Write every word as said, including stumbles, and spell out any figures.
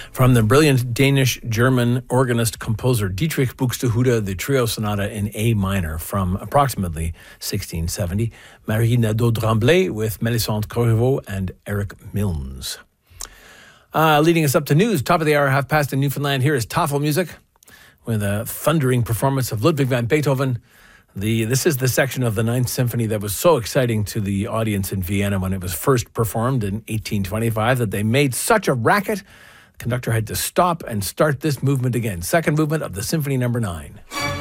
From the brilliant Danish-German organist-composer Dietrich Buxtehude, the Trio Sonata in A minor from approximately sixteen seventy. Marie Nadeau-Tremblay with Mélisande Corriveau and Eric Milnes. Uh, leading us up to news, top of the hour, half past in Newfoundland. Here is Tafelmusik with a thundering performance of Ludwig van Beethoven. The This is the section of the Ninth Symphony that was so exciting to the audience in Vienna when it was first performed in eighteen twenty-five that they made such a racket, the conductor had to stop and start this movement again. Second movement of the Symphony Number Nine.